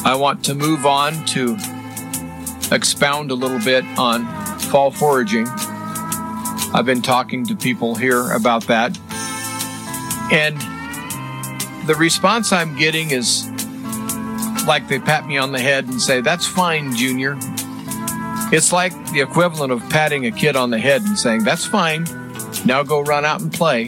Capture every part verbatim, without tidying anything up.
I want to move on to expound a little bit on fall foraging. I've been talking to people here about that. And the response I'm getting is like they pat me on the head and say, "That's fine, Junior." It's like the equivalent of patting a kid on the head and saying, "That's fine. Now go run out and play."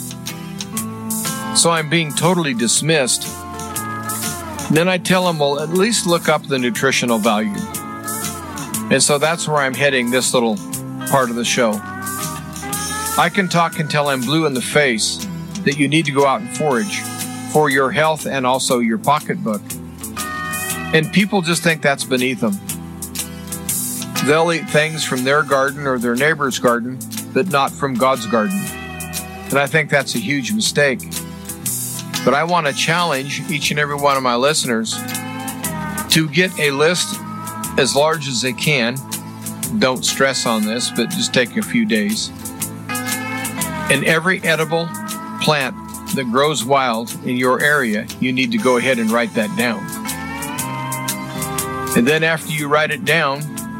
So I'm being totally dismissed. And then I tell them, well, at least look up the nutritional value. And so that's where I'm heading this little part of the show. I can talk until I'm blue in the face that you need to go out and forage for your health and also your pocketbook. And people just think that's beneath them. They'll eat things from their garden or their neighbor's garden, but not from God's garden. And I think that's a huge mistake. But I want to challenge each and every one of my listeners to get a list as large as they can. Don't stress on this, but just take a few days. And every edible plant that grows wild in your area, you need to go ahead and write that down. And then after you write it down,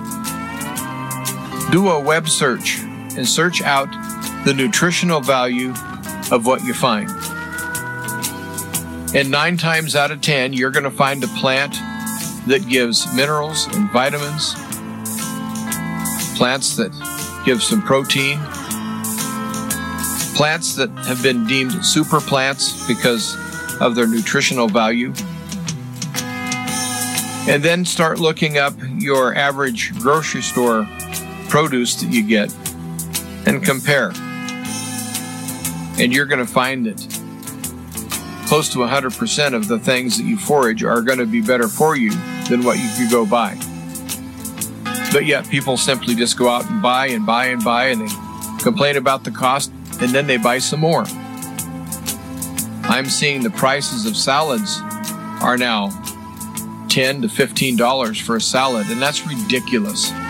do a web search and search out the nutritional value of what you find. And nine times out of ten, you're going to find a plant that gives minerals and vitamins, plants that give some protein, plants that have been deemed super plants because of their nutritional value. And then start looking up your average grocery store produce that you get and compare. And you're going to find that close to one hundred percent of the things that you forage are going to be better for you than what you could go buy. But yet people simply just go out and buy and buy and buy, and they complain about the cost, and then they buy some more. I'm seeing the prices of salads are now ten to fifteen dollars for a salad, and that's ridiculous.